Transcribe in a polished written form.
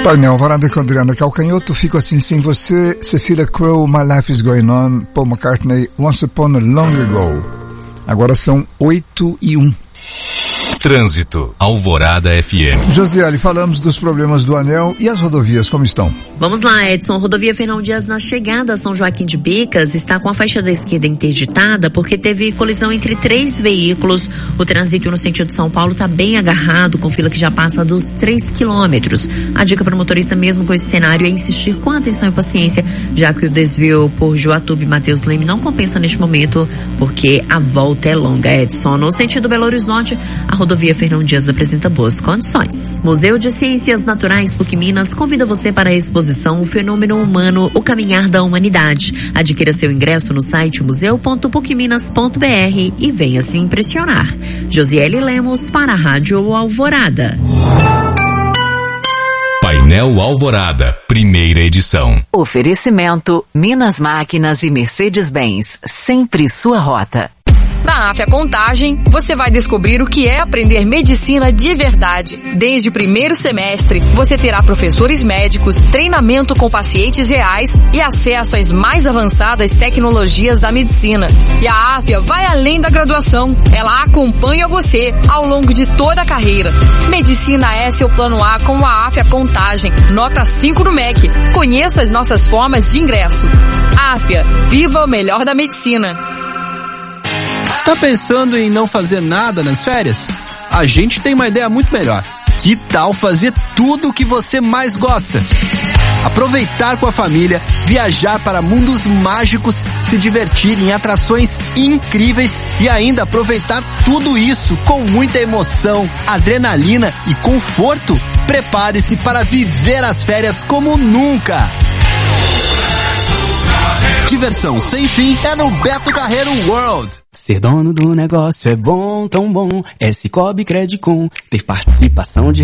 Painel Alvorada com Adriana Calcanhoto, Fico Assim Sem Você, Cecilia Crow, My Life Is Going On, Paul McCartney, Once Upon a Long Ago. Agora são 8:01. Trânsito, Alvorada FM. Josiele, falamos dos problemas do anel e as rodovias, como estão? Vamos lá, Edson. Rodovia Fernão Dias na chegada a São Joaquim de Bicas está com a faixa da esquerda interditada porque teve colisão entre 3 veículos. O trânsito no sentido São Paulo está bem agarrado, com fila que já passa dos 3 quilômetros. A dica para o motorista mesmo com esse cenário é insistir com atenção e paciência, já que o desvio por Joatuba e Mateus Leme não compensa neste momento, porque a volta é longa, Edson. No sentido Belo Horizonte, a rodovia Fernão Dias apresenta boas condições. Museu de Ciências Naturais PUC Minas convida você para a exposição O Fenômeno Humano, o Caminhar da Humanidade. Adquira seu ingresso no site museu.pucminas.br e venha se impressionar. Josiele Lemos para a Rádio Alvorada. Painel Alvorada, primeira edição. Oferecimento Minas Máquinas e Mercedes-Benz, sempre sua rota. Na Afia Contagem, você vai descobrir o que é aprender medicina de verdade. Desde o primeiro semestre, você terá professores médicos, treinamento com pacientes reais e acesso às mais avançadas tecnologias da medicina. E a Afia vai além da graduação. Ela acompanha você ao longo de toda a carreira. Medicina é seu plano A com a Afia Contagem. Nota 5 no MEC. Conheça as nossas formas de ingresso. Afia, viva o melhor da medicina. Tá pensando em não fazer nada nas férias? A gente tem uma ideia muito melhor. Que tal fazer tudo o que você mais gosta? Aproveitar com a família, viajar para mundos mágicos, se divertir em atrações incríveis e ainda aproveitar tudo isso com muita emoção, adrenalina e conforto? Prepare-se para viver as férias como nunca! Diversão sem fim é no Beto Carreiro World. Ser dono do negócio é bom, tão bom. É Cicobi Credicom. Ter participação de